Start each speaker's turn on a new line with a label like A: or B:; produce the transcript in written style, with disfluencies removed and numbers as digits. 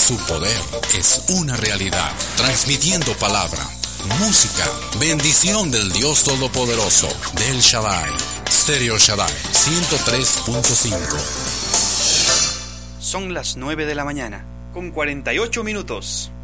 A: Su poder es una realidad, transmitiendo palabra, música, bendición del Dios Todopoderoso, del Shaddai. Stereo Shaddai 103.5.
B: Son las 9 de la mañana, con 48 minutos.